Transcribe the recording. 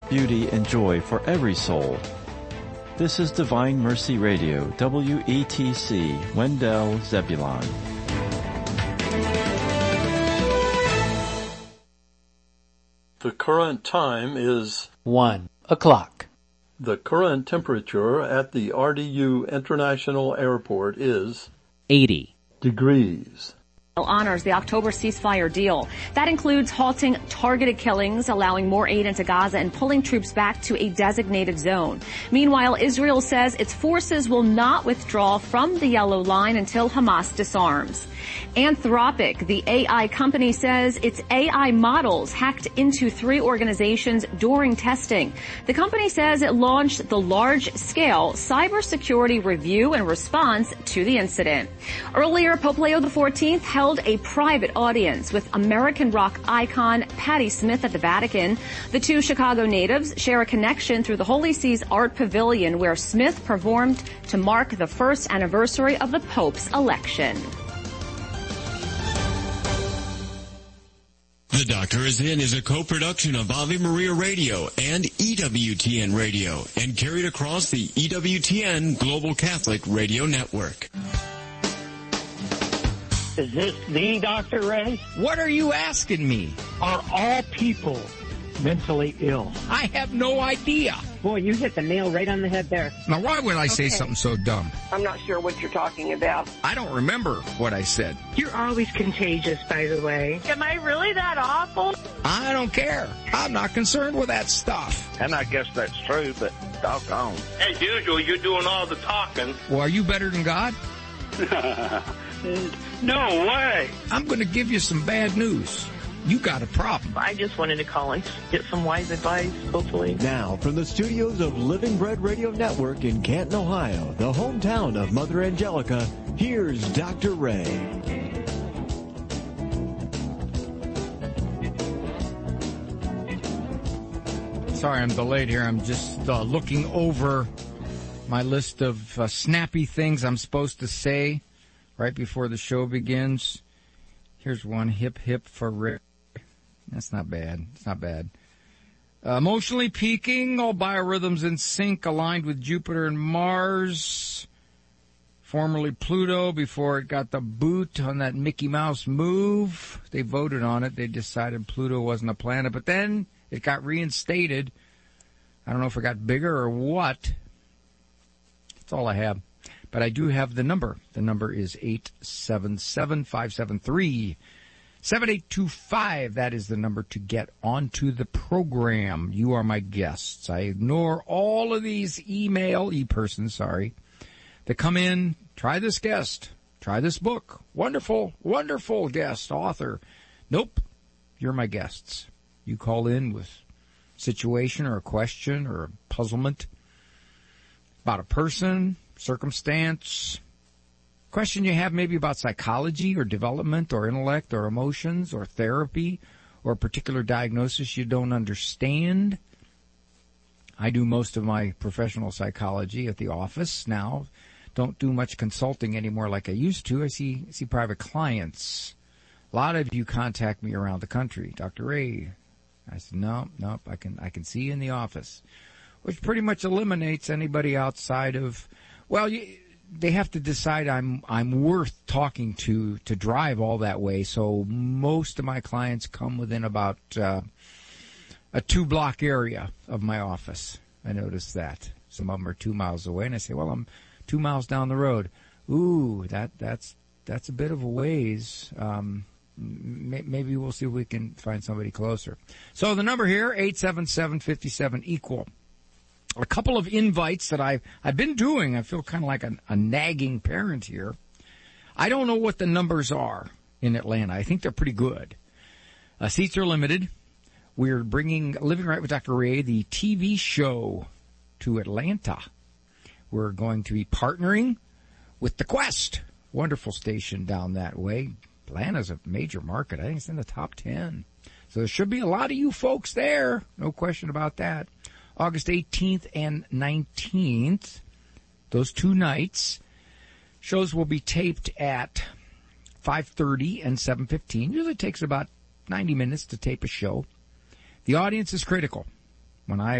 beauty, and joy for every soul. This is Divine Mercy Radio, WETC, Wendell, Zebulon. The current time is 1 o'clock. The current temperature at the RDU International Airport is 80 degrees. Honors the October ceasefire deal. That includes halting targeted killings, allowing more aid into Gaza, and pulling troops back to a designated zone. Meanwhile, Israel says its forces will not withdraw from the Yellow Line until Hamas disarms. Anthropic, the AI company, says its AI models hacked into 3 organizations during testing. The company says it launched the large-scale cybersecurity review in response to the incident. Earlier, Pope Leo XIV held a private audience with American rock icon Patti Smith at the Vatican. The 2 Chicago natives share a connection through the Holy See's Art Pavilion, where Smith performed to mark the first anniversary of the Pope's election. The Doctor Is In is a co-production of Ave Maria Radio and EWTN Radio and carried across the EWTN Global Catholic Radio Network. Is this the Dr. Ray? What are you asking me? Are all people mentally ill? I have no idea. Boy, you hit the nail right on the head there. Now, why would I say something so dumb? I'm not sure what you're talking about. I don't remember what I said. You're always contagious, by the way. Am I really that awful? I don't care. I'm not concerned with that stuff. And I guess that's true, but doggone. As usual, you're doing all the talking. Well, are you better than God? No way. I'm going to give you some bad news. You got a problem. I just wanted to call and get some wise advice, hopefully. Now, from the studios of Living Bread Radio Network in Canton, Ohio, the hometown of Mother Angelica, here's Dr. Ray. Sorry, I'm delayed here. I'm just looking over my list of snappy things I'm supposed to say right before the show begins. Here's one. Hip, hip for Rick. That's not bad. It's not bad. Emotionally peaking, all biorhythms in sync, aligned with Jupiter and Mars. Formerly Pluto, before it got the boot on that Mickey Mouse move. They voted on it. They decided Pluto wasn't a planet. But then it got reinstated. I don't know if it got bigger or what. That's all I have. But I do have the number. The number is 877-573-7825. That is the number to get onto the program. You are my guests. I ignore all of these e-persons, that come in. Try this guest. Try this book. Wonderful, wonderful guest, author. Nope. You're my guests. You call in with a situation or a question or a puzzlement about a person, circumstance, question you have maybe about psychology or development or intellect or emotions or therapy or a particular diagnosis you don't understand. I do most of my professional psychology at the office now. Don't do much consulting anymore like I used to. I see private clients. A lot of you contact me around the country. Dr. Ray. I said, nope, I can see you in the office, which pretty much eliminates anybody outside of, well, they have to decide I'm worth talking to drive all that way. So most of my clients come within about a 2-block area of my office. I noticed that. Some of them are 2 miles away, and I say, well, I'm 2 miles down the road. Ooh, that's a bit of a ways. Maybe we'll see if we can find somebody closer. So the number here, 877-57-EQUAL. A couple of invites that I've been doing. I feel kind of like a nagging parent here. I don't know what the numbers are in Atlanta. I think they're pretty good. Seats are limited. We're bringing Living Right with Dr. Ray, the TV show, to Atlanta. We're going to be partnering with The Quest, wonderful station down that way. Atlanta's a major market. I think it's in the top 10. So there should be a lot of you folks there. No question about that. August 18th and 19th, those 2 nights. Shows will be taped at 5:30 and 7:15. Usually takes about 90 minutes to tape a show. The audience is critical. When I